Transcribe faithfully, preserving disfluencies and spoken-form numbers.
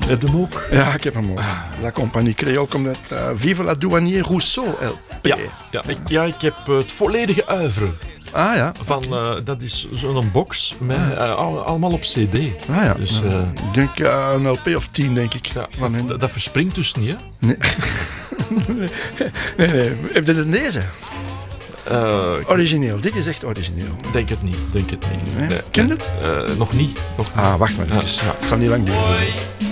Heb je hem ook? Ja, ik heb hem ook. La Compagnie Creole komt met uh, Vive la Douanier Rousseau L P. Ja, ja, ik, ja, ik heb uh, het volledige oeuvre. Ah ja. Van, uh, dat is zo'n box met uh, al, allemaal op cd. Ah ja. Dus, uh, uh, ik denk uh, een L P of tien, denk ik. Ja, van dat, hen. dat verspringt dus niet, hè? Nee. nee, nee. Heb je het in deze? Uh, origineel. Dit is echt origineel. Denk het niet. Denk het niet. Nee? Nee, Ken je nee. het? Uh, nog niet. Nog niet. Ah, wacht maar even. Ja, ja. Het zal niet lang duren.